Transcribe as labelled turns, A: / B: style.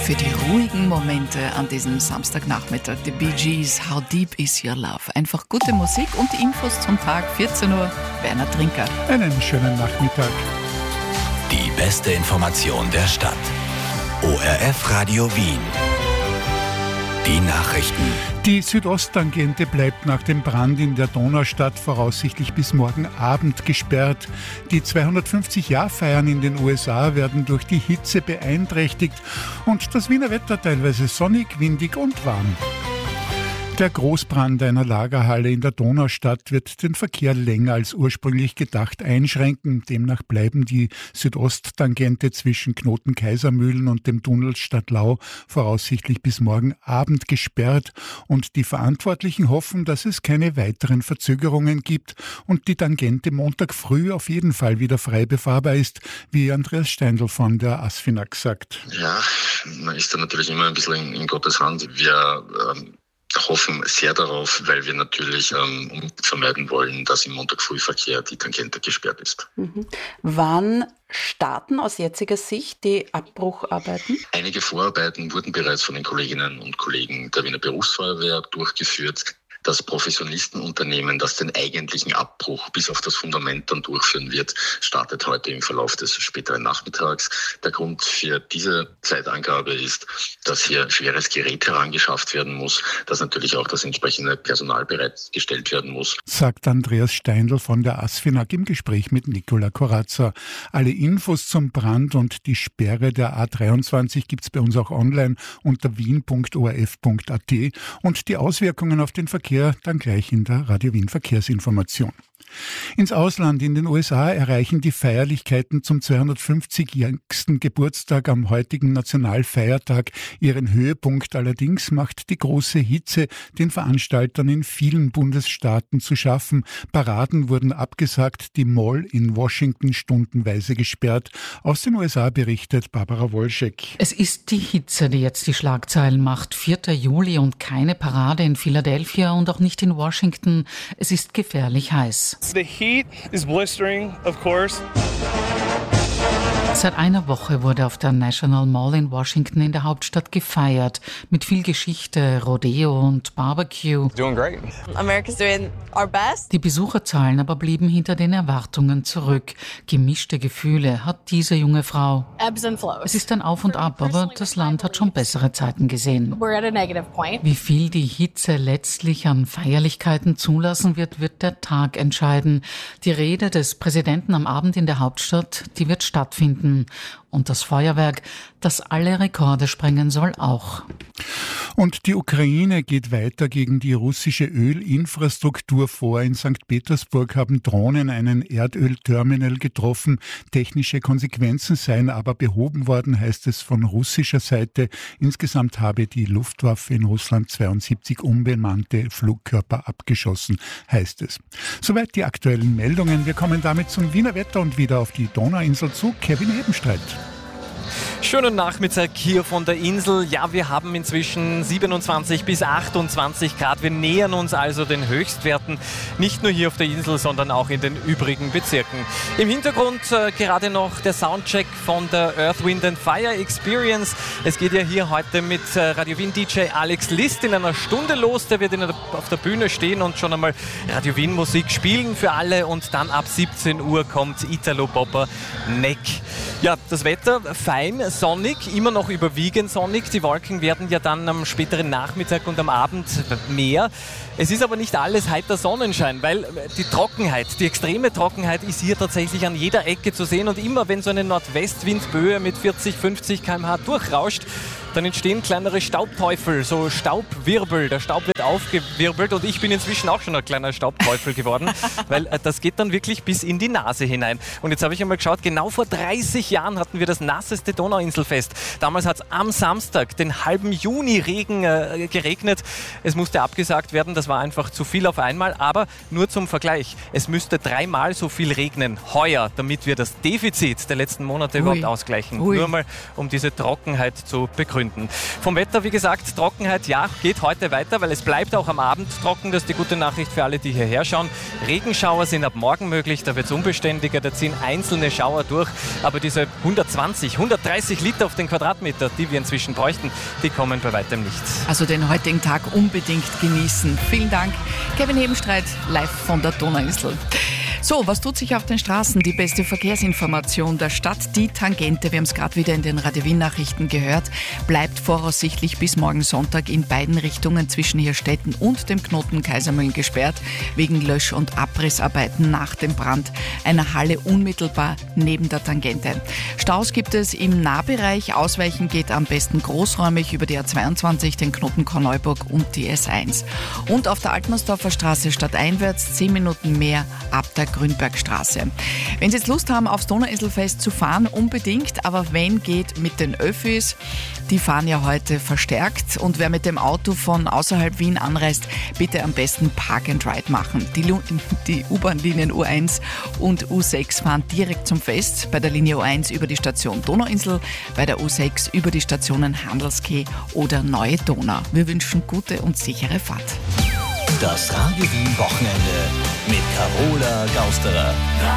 A: Für die ruhigen Momente an diesem Samstagnachmittag, die Bee Gees, How Deep Is Your Love? Einfach gute Musik und die Infos zum Tag, 14 Uhr, Werner Trinker.
B: Einen schönen Nachmittag.
C: Die beste Information der Stadt. ORF Radio Wien. Die Nachrichten.
B: Die Südosttangente bleibt nach dem Brand in der Donaustadt voraussichtlich bis morgen Abend gesperrt. Die 250-Jahr-Feiern in den USA werden durch die Hitze beeinträchtigt und das Wiener Wetter teilweise sonnig, windig und warm. Der Großbrand einer Lagerhalle in der Donaustadt wird den Verkehr länger als ursprünglich gedacht einschränken. Demnach bleiben die Südosttangente zwischen Knoten-Kaisermühlen und dem Tunnel Stadtlau voraussichtlich bis morgen Abend gesperrt. Und die Verantwortlichen hoffen, dass es keine weiteren Verzögerungen gibt und die Tangente Montag früh auf jeden Fall wieder frei befahrbar ist, wie Andreas Steindl von der ASFINAG sagt.
D: Ja, man ist da natürlich immer ein bisschen in Gottes Hand. Wir hoffen sehr darauf, weil wir natürlich vermeiden wollen, dass im Montagfrühverkehr die Tangente gesperrt ist.
E: Wann starten aus jetziger Sicht die Abbrucharbeiten?
D: Einige Vorarbeiten wurden bereits von den Kolleginnen und Kollegen der Wiener Berufsfeuerwehr durchgeführt. Das Professionistenunternehmen, das den eigentlichen Abbruch bis auf das Fundament dann durchführen wird, startet heute im Verlauf des späteren Nachmittags. Der Grund für diese Zeitangabe ist, dass hier schweres Gerät herangeschafft werden muss, dass natürlich auch das entsprechende Personal bereitgestellt werden muss.
B: Sagt Andreas Steindl von der ASFINAG im Gespräch mit Nicola Corazza. Alle Infos zum Brand und die Sperre der A23 gibt's bei uns auch online unter wien.orf.at und die Auswirkungen auf den Verkehr dann gleich in der Radio Wien Verkehrsinformation. Ins Ausland, in den USA, erreichen die Feierlichkeiten zum 250. Geburtstag am heutigen Nationalfeiertag ihren Höhepunkt. Allerdings macht die große Hitze den Veranstaltern in vielen Bundesstaaten zu schaffen. Paraden wurden abgesagt, die Mall in Washington stundenweise gesperrt. Aus den USA berichtet Barbara Wolschek.
F: Es ist die Hitze, die jetzt die Schlagzeilen macht. 4. Juli und keine Parade in Philadelphia und auch nicht in Washington. Es ist gefährlich heiß.
G: The heat is blistering, of course.
F: Seit einer Woche wurde auf der National Mall in Washington in der Hauptstadt gefeiert. Mit viel Geschichte, Rodeo und Barbecue.
G: Doing great.
H: America's doing our best.
F: Die Besucherzahlen aber blieben hinter den Erwartungen zurück. Gemischte Gefühle hat diese junge Frau.
H: Ebbs and flows.
F: Es ist ein Auf und Ab, aber das Land hat schon bessere Zeiten gesehen.
H: We're at a negative point.
F: Wie viel die Hitze letztlich an Feierlichkeiten zulassen wird, wird der Tag entscheiden. Die Rede des Präsidenten am Abend in der Hauptstadt, die wird stattfinden. Und das Feuerwerk, das alle Rekorde sprengen soll, auch.
B: Und die Ukraine geht weiter gegen die russische Ölinfrastruktur vor. In St. Petersburg haben Drohnen einen Erdölterminal getroffen. Technische Konsequenzen seien aber behoben worden, heißt es von russischer Seite. Insgesamt habe die Luftwaffe in Russland 72 unbemannte Flugkörper abgeschossen, heißt es. Soweit die aktuellen Meldungen. Wir kommen damit zum Wiener Wetter und wieder auf die Donauinsel zu Kevin Hebenstreit.
I: Schönen Nachmittag hier von der Insel. Ja, wir haben inzwischen 27 bis 28 Grad. Wir nähern uns also den Höchstwerten, nicht nur hier auf der Insel, sondern auch in den übrigen Bezirken. Im Hintergrund gerade noch der Soundcheck von der Earth, Wind and Fire Experience. Es geht ja hier heute mit Radio Wien DJ Alex List in einer Stunde los. Der wird auf der Bühne stehen und schon einmal Radio Wien Musik spielen für alle. Und dann ab 17 Uhr kommt Italo Popper Neck. Ja, das Wetter fein, sonnig, immer noch überwiegend sonnig. Die Wolken werden ja dann am späteren Nachmittag und am Abend mehr. Es ist aber nicht alles heiter Sonnenschein, weil die Trockenheit, die extreme Trockenheit ist hier tatsächlich an jeder Ecke zu sehen. Und immer wenn so eine Nordwestwindböe mit 40, 50 km/h durchrauscht, dann entstehen kleinere Staubteufel, so Staubwirbel. Der Staub wird aufgewirbelt und ich bin inzwischen auch schon ein kleiner Staubteufel geworden, weil das geht dann wirklich bis in die Nase hinein. Und jetzt habe ich einmal geschaut, genau vor 30 Jahren hatten wir das nasseste Donauinselfest. Damals hat es am Samstag, den halben Juni, geregnet. Es musste abgesagt werden, das war einfach zu viel auf einmal. Aber nur zum Vergleich, es müsste 3-mal so viel regnen heuer, damit wir das Defizit der letzten Monate überhaupt ausgleichen. Nur mal, um diese Trockenheit zu begründen. Gründen. Vom Wetter, wie gesagt, Trockenheit, ja, geht heute weiter, weil es bleibt auch am Abend trocken. Das ist die gute Nachricht für alle, die hierher schauen. Regenschauer sind ab morgen möglich, da wird es unbeständiger, da ziehen einzelne Schauer durch. Aber diese 120, 130 Liter auf den Quadratmeter, die wir inzwischen bräuchten, die kommen bei weitem nicht.
A: Also den heutigen Tag unbedingt genießen. Vielen Dank, Kevin Hebenstreit, live von der Donauinsel. So, was tut sich auf den Straßen? Die beste Verkehrsinformation der Stadt, die Tangente, wir haben es gerade wieder in den Radio Wien Nachrichten gehört, bleibt voraussichtlich bis morgen Sonntag in beiden Richtungen zwischen Hirstetten und dem Knoten Kaisermühlen gesperrt, wegen Lösch- und Abrissarbeiten nach dem Brand einer Halle unmittelbar neben der Tangente. Staus gibt es im Nahbereich, ausweichen geht am besten großräumig über die A22, den Knoten Korneuburg und die S1. Und auf der Altmannsdorfer Straße stadteinwärts 10 Minuten mehr ab der Grünbergstraße. Wenn Sie jetzt Lust haben, aufs Donauinselfest zu fahren, unbedingt, aber wenn geht mit den Öffis, die fahren ja heute verstärkt und wer mit dem Auto von außerhalb Wien anreist, bitte am besten Park and Ride machen. Die U-Bahn-Linien U1 und U6 fahren direkt zum Fest, bei der Linie U1 über die Station Donauinsel, bei der U6 über die Stationen Handelskeh oder Neue Donau. Wir wünschen gute und sichere Fahrt.
C: Das Radio Wien Wochenende mit Carola Gausterer.